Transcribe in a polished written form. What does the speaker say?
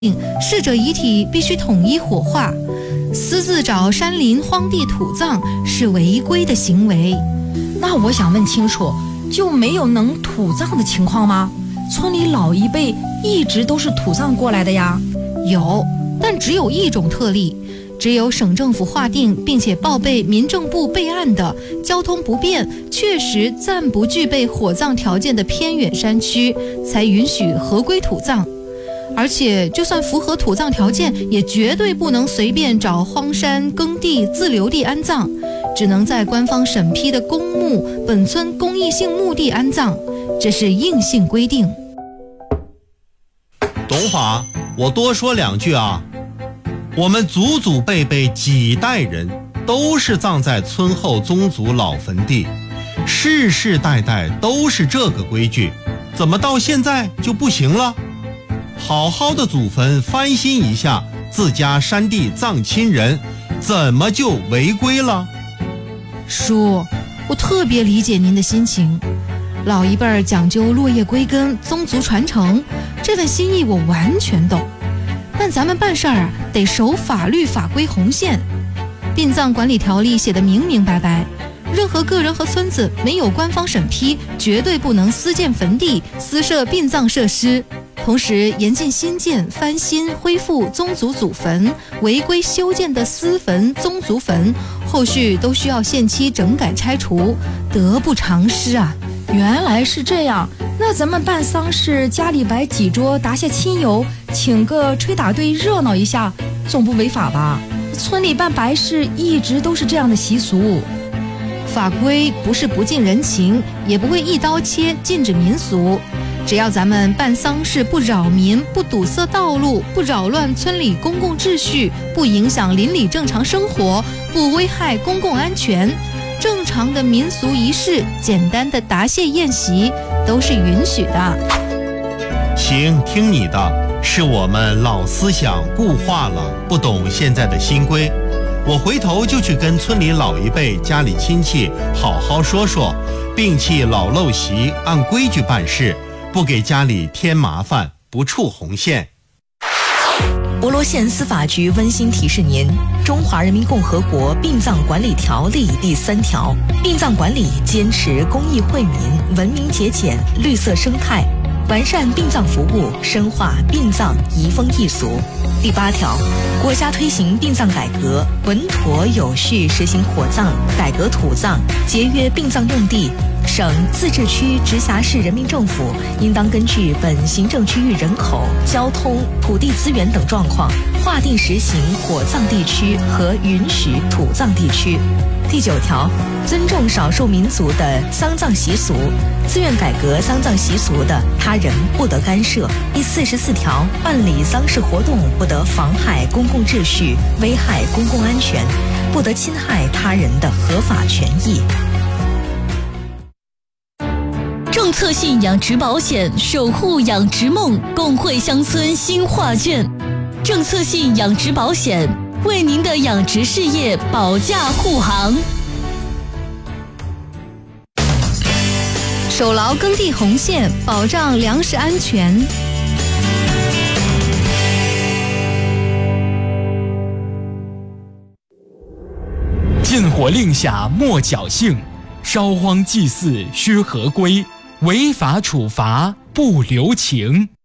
逝者遗体必须统一火化，私自找山林荒地土葬是违规的行为。 那我想问清楚，就没有能土葬的情况吗？村里老一辈一直都是土葬过来的呀。 有，但只有一种特例，只有省政府划定并且报备民政部备案的交通不便、确实暂不具备火葬条件的偏远山区，才允许合规土葬。而且就算符合土葬条件，也绝对不能随便找荒山耕地自留地安葬，只能在官方审批的公墓、本村公益性墓地安葬，这是硬性规定。 董华，我多说两句啊。我们祖祖辈辈几代人都是葬在村后宗族老坟地，世世代代都是这个规矩，怎么到现在就不行了？好好的祖坟翻新一下，自家山地葬亲人，怎么就违规了？ 叔，我特别理解您的心情，老一辈儿讲究落叶归根、宗族传承，这份心意我完全懂。但咱们办事儿得守法律法规红线。殡葬管理条例写得明明白白，任何个人和村子没有官方审批，绝对不能私建坟地、私设殡葬设施。同时严禁新建、翻新、恢复宗族祖坟，违规修建的私坟、宗族坟，后续都需要限期整改拆除，得不偿失啊！ 原来是这样，那咱们办丧事，家里摆几桌，答谢亲友，请个吹打队热闹一下，总不违法吧？村里办白事一直都是这样的习俗。 法规不是不近人情，也不会一刀切禁止民俗。只要咱们办丧事不扰民、不堵塞道路、不扰乱村里公共秩序、不影响邻里正常生活、不危害公共安全，正常的民俗仪式、简单的答谢宴席都是允许的。 行，听你的，是我们老思想固化了，不懂现在的新规。我回头就去跟村里老一辈、家里亲戚好好说说，摒弃老陋习，按规矩办事，不给家里添麻烦，不触红线。 博罗县司法局温馨提示您：《中华人民共和国殡葬管理条例》第3条，殡葬管理坚持公益惠民、文明节俭、绿色生态，完善殡葬服务，深化殡葬移风易俗。第8条，国家推行殡葬改革，稳妥有序实行火葬、改革土葬，节约殡葬用地。省、自治区、直辖市人民政府应当根据本行政区域人口、交通、土地资源等状况，划定实行火葬地区和允许土葬地区。第9条，尊重少数民族的丧葬习俗，自愿改革丧葬习俗的，他人不得干涉。第44条，办理丧事活动不得妨害公共秩序，危害公共安全，不得侵害他人的合法权益。 政策性养殖保险，守护养殖梦，共绘乡村新画卷。政策性养殖保险，为您的养殖事业保驾护航。 守牢耕地红线，保障粮食安全。 禁火令下莫侥幸，烧荒祭祀须合规，违法处罚不留情。